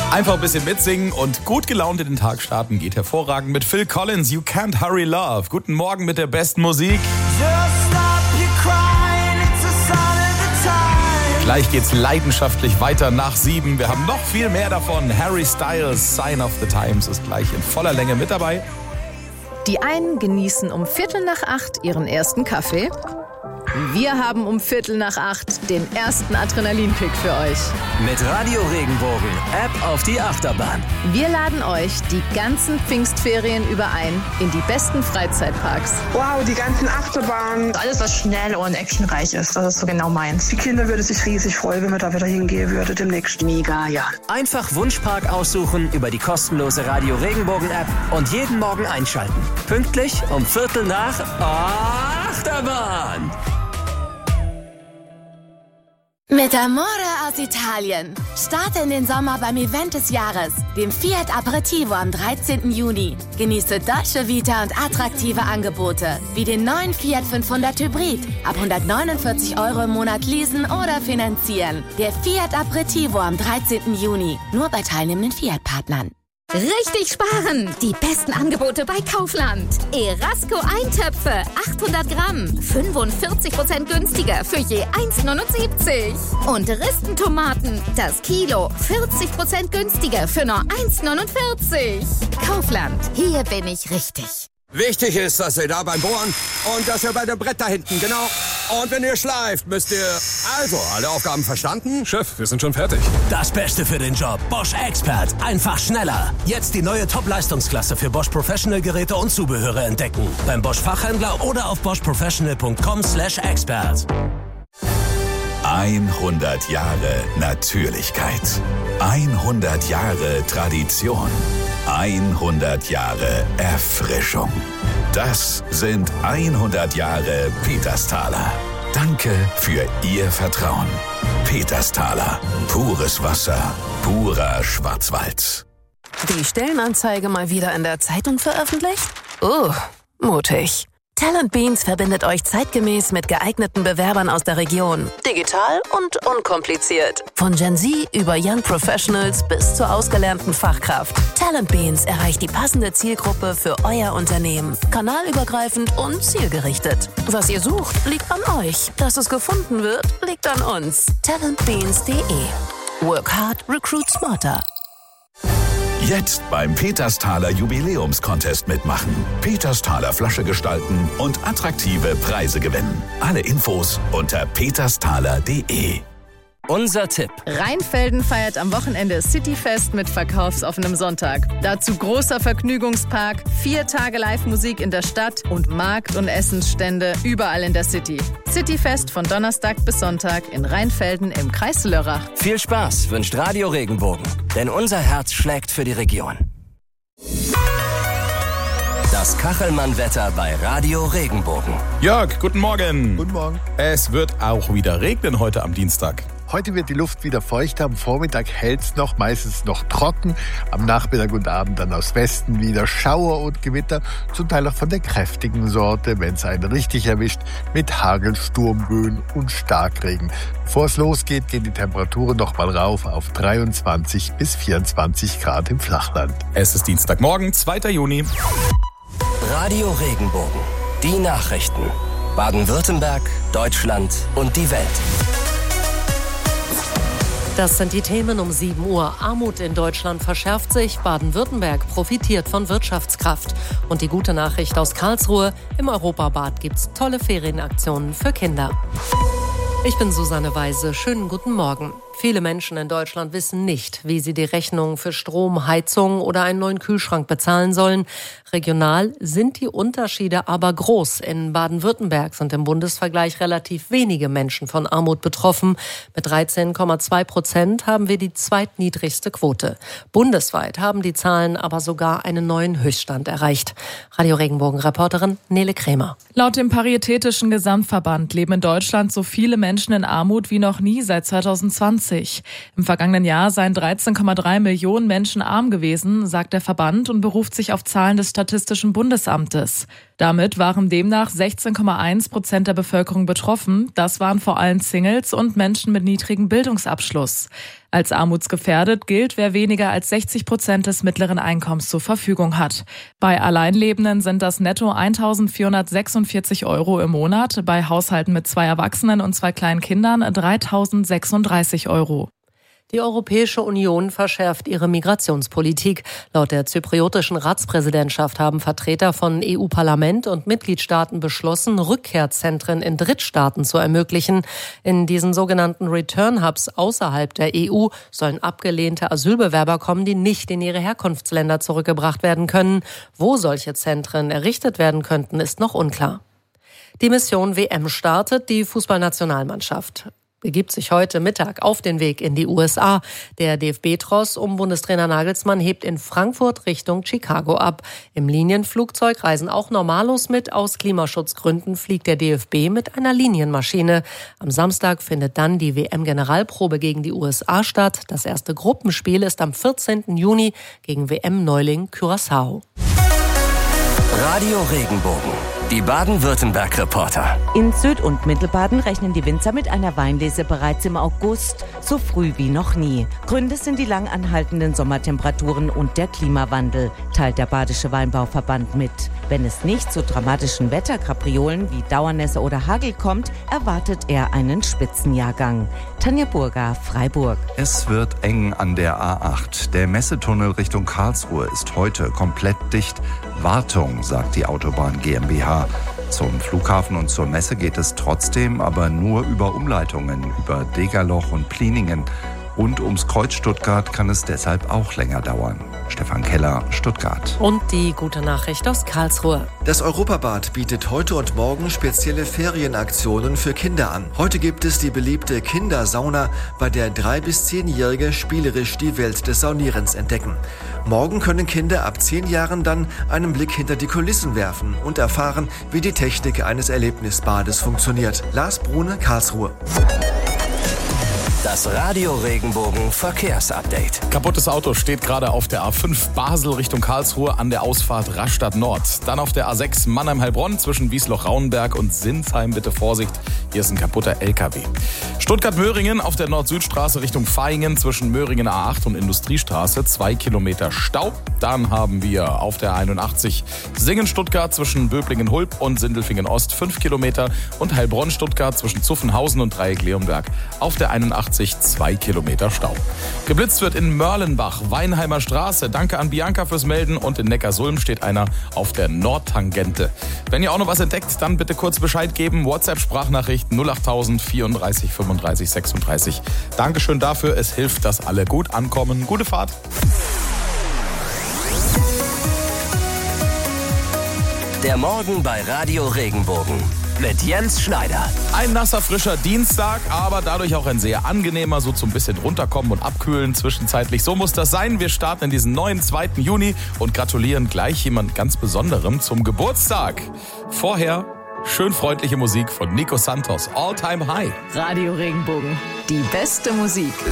Einfach ein bisschen mitsingen und gut gelaunt in den Tag starten geht hervorragend mit Phil Collins, You Can't Hurry Love. Guten Morgen mit der besten Musik. Gleich geht's leidenschaftlich weiter nach 7. Wir haben noch viel mehr davon. Harry Styles, Sign of the Times, ist gleich in voller Länge mit dabei. Die einen genießen um 7:45 ihren ersten Kaffee. Wir haben um 7:45 den ersten Adrenalinkick für euch. Mit Radio Regenbogen, App auf die Achterbahn. Wir laden euch die ganzen Pfingstferien über ein in die besten Freizeitparks. Wow, die ganzen Achterbahnen. Alles, was schnell und actionreich ist, das ist so genau meins. Die Kinder würden sich riesig freuen, wenn wir da wieder hingehen würden demnächst. Mega, ja. Einfach Wunschpark aussuchen über die kostenlose Radio Regenbogen App und jeden Morgen einschalten. Pünktlich um 7:45 Achterbahn. Mit Amore aus Italien. Starte in den Sommer beim Event des Jahres, dem Fiat Aperitivo am 13. Juni. Genieße Dolce Vita und attraktive Angebote, wie den neuen Fiat 500 Hybrid. Ab 149 € im Monat leasen oder finanzieren. Der Fiat Aperitivo am 13. Juni. Nur bei teilnehmenden Fiat-Partnern. Richtig sparen! Die besten Angebote bei Kaufland. Erasco Eintöpfe, 800 Gramm, 45% günstiger für je 1,79. Und Ristentomaten, das Kilo, 40% günstiger für nur 1,49. Kaufland, hier bin ich richtig. Wichtig ist, dass ihr da beim Bohren und dass ihr bei dem Brett da hinten, genau. Und wenn ihr schleift, müsst ihr... Also, alle Aufgaben verstanden? Chef, wir sind schon fertig. Das Beste für den Job. Bosch Expert. Einfach schneller. Jetzt die neue Top-Leistungsklasse für Bosch Professional Geräte und Zubehöre entdecken. Beim Bosch Fachhändler oder auf boschprofessional.com/expert. 100 Jahre Natürlichkeit. 100 Jahre Tradition. 100 Jahre Erfrischung. Das sind 100 Jahre Petersthaler. Danke für Ihr Vertrauen. Petersthaler. Pures Wasser. Purer Schwarzwald. Die Stellenanzeige mal wieder in der Zeitung veröffentlicht? Mutig. Talent Beans verbindet euch zeitgemäß mit geeigneten Bewerbern aus der Region. Digital und unkompliziert. Von Gen Z über Young Professionals bis zur ausgelernten Fachkraft. Talent Beans erreicht die passende Zielgruppe für euer Unternehmen. Kanalübergreifend und zielgerichtet. Was ihr sucht, liegt an euch. Dass es gefunden wird, liegt an uns. Talentbeans.de. Work hard, recruit smarter. Jetzt beim Petersthaler Jubiläumscontest mitmachen. Petersthaler Flasche gestalten und attraktive Preise gewinnen. Alle Infos unter petersthaler.de. Unser Tipp. Rheinfelden feiert am Wochenende Cityfest mit verkaufsoffenem Sonntag. Dazu großer Vergnügungspark, 4 Tage Live-Musik in der Stadt und Markt- und Essensstände überall in der City. Cityfest von Donnerstag bis Sonntag in Rheinfelden im Kreis Lörrach. Viel Spaß wünscht Radio Regenbogen, denn unser Herz schlägt für die Region. Das Kachelmann-Wetter bei Radio Regenbogen. Jörg, guten Morgen. Guten Morgen. Es wird auch wieder regnen heute am Dienstag. Heute wird die Luft wieder feuchter, am Vormittag hält's noch, meistens noch trocken. Am Nachmittag und Abend dann aus Westen wieder Schauer und Gewitter, zum Teil auch von der kräftigen Sorte, wenn es einen richtig erwischt, mit Hagel, Sturmböen und Starkregen. Bevor es losgeht, gehen die Temperaturen noch mal rauf auf 23 bis 24 Grad im Flachland. Es ist Dienstagmorgen, 2. Juni. Radio Regenbogen. Die Nachrichten. Baden-Württemberg, Deutschland und die Welt. Das sind die Themen um 7 Uhr. Armut in Deutschland verschärft sich. Baden-Württemberg profitiert von Wirtschaftskraft. Und die gute Nachricht aus Karlsruhe: Im Europabad gibt's tolle Ferienaktionen für Kinder. Ich bin Susanne Weise. Schönen guten Morgen. Viele Menschen in Deutschland wissen nicht, wie sie die Rechnung für Strom, Heizung oder einen neuen Kühlschrank bezahlen sollen. Regional sind die Unterschiede aber groß. In Baden-Württemberg sind im Bundesvergleich relativ wenige Menschen von Armut betroffen. Mit 13,2% haben wir die zweitniedrigste Quote. Bundesweit haben die Zahlen aber sogar einen neuen Höchststand erreicht. Radio Regenbogen-Reporterin Nele Krämer. Laut dem Paritätischen Gesamtverband leben in Deutschland so viele Menschen in Armut wie noch nie seit 2020. Im vergangenen Jahr seien 13,3 Millionen Menschen arm gewesen, sagt der Verband und beruft sich auf Zahlen des Statistischen Bundesamtes. Damit waren demnach 16,1% der Bevölkerung betroffen. Das waren vor allem Singles und Menschen mit niedrigem Bildungsabschluss. Als armutsgefährdet gilt, wer weniger als 60% des mittleren Einkommens zur Verfügung hat. Bei Alleinlebenden sind das netto 1.446 € im Monat, bei Haushalten mit 2 Erwachsenen und 2 kleinen Kindern 3.036 €. Die Europäische Union verschärft ihre Migrationspolitik. Laut der zypriotischen Ratspräsidentschaft haben Vertreter von EU-Parlament und Mitgliedstaaten beschlossen, Rückkehrzentren in Drittstaaten zu ermöglichen. In diesen sogenannten Return-Hubs außerhalb der EU sollen abgelehnte Asylbewerber kommen, die nicht in ihre Herkunftsländer zurückgebracht werden können. Wo solche Zentren errichtet werden könnten, ist noch unklar. Die Mission WM startet. Die Fußballnationalmannschaft begibt sich heute Mittag auf den Weg in die USA. Der DFB-Tross um Bundestrainer Nagelsmann hebt in Frankfurt Richtung Chicago ab. Im Linienflugzeug reisen auch Normalos mit. Aus Klimaschutzgründen fliegt der DFB mit einer Linienmaschine. Am Samstag findet dann die WM-Generalprobe gegen die USA statt. Das erste Gruppenspiel ist am 14. Juni gegen WM-Neuling Curaçao. Radio Regenbogen. Die Baden-Württemberg-Reporter. In Süd- und Mittelbaden rechnen die Winzer mit einer Weinlese bereits im August, so früh wie noch nie. Gründe sind die lang anhaltenden Sommertemperaturen und der Klimawandel, teilt der Badische Weinbauverband mit. Wenn es nicht zu dramatischen Wetterkapriolen wie Dauernässe oder Hagel kommt, erwartet er einen Spitzenjahrgang. Tanja Burger, Freiburg. Es wird eng an der A8. Der Messetunnel Richtung Karlsruhe ist heute komplett dicht. Wartung, sagt die Autobahn GmbH. Zum Flughafen und zur Messe geht es trotzdem, aber nur über Umleitungen, über Degerloch und Pliningen. Und ums Kreuz Stuttgart kann es deshalb auch länger dauern. Stefan Keller, Stuttgart. Und die gute Nachricht aus Karlsruhe. Das Europabad bietet heute und morgen spezielle Ferienaktionen für Kinder an. Heute gibt es die beliebte Kindersauna, bei der 3- bis 10-Jährige spielerisch die Welt des Saunierens entdecken. Morgen können Kinder ab 10 Jahren dann einen Blick hinter die Kulissen werfen und erfahren, wie die Technik eines Erlebnisbades funktioniert. Lars Brune, Karlsruhe. Das Radio Regenbogen Verkehrsupdate. Kaputtes Auto steht gerade auf der A5 Basel Richtung Karlsruhe an der Ausfahrt Rastatt Nord. Dann auf der A6 Mannheim-Heilbronn zwischen Wiesloch-Rauenberg und Sinsheim. Bitte Vorsicht, hier ist ein kaputter LKW. Stuttgart-Möhringen auf der Nord-Süd-Straße Richtung Vaihingen zwischen Möhringen A8 und Industriestraße 2 Kilometer Stau. Dann haben wir auf der 81 Singen-Stuttgart zwischen Böblingen-Hulp und Sindelfingen-Ost 5 Kilometer und Heilbronn-Stuttgart zwischen Zuffenhausen und Dreieck-Leonberg auf der 81 2 Kilometer Stau. Geblitzt wird in Mörlenbach, Weinheimer Straße. Danke an Bianca fürs Melden. Und in Neckarsulm steht einer auf der Nordtangente. Wenn ihr auch noch was entdeckt, dann bitte kurz Bescheid geben. WhatsApp-Sprachnachricht 08000 34 35 36. Dankeschön dafür. Es hilft, dass alle gut ankommen. Gute Fahrt. Der Morgen bei Radio Regenbogen. Mit Jens Schneider. Ein nasser, frischer Dienstag, aber dadurch auch ein sehr angenehmer, so zum bisschen runterkommen und abkühlen zwischenzeitlich. So muss das sein. Wir starten in diesen neuen 2. Juni und gratulieren gleich jemand ganz Besonderem zum Geburtstag. Vorher schön freundliche Musik von Nico Santos. All Time High. Radio Regenbogen. Die beste Musik.